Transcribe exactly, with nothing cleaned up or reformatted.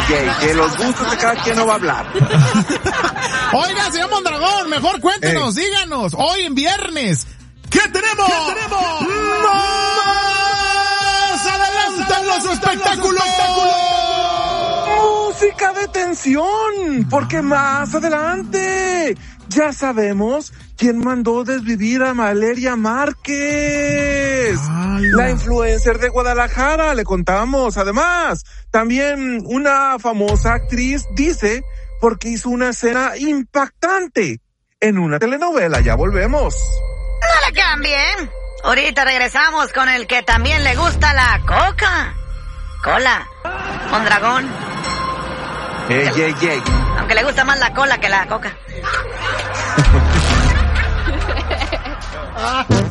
ey, de los gustos de cada quien no va a hablar. Oiga, señor Mondragón, mejor cuéntenos, ey. díganos, hoy en viernes, ¿qué tenemos? ¿Qué tenemos? ¡Más adelante en los espectáculos! Música de tensión, porque más adelante ya sabemos quién mandó desvivir a Valeria Márquez. Ay, la influencer de Guadalajara, le contamos. Además, también una famosa actriz dice porque hizo una escena impactante en una telenovela. Ya volvemos. No le cambien. Ahorita regresamos con el que también le gusta la coca. Cola. Mondragón. Ey, ey, ey. Aunque le gusta más la cola que la coca.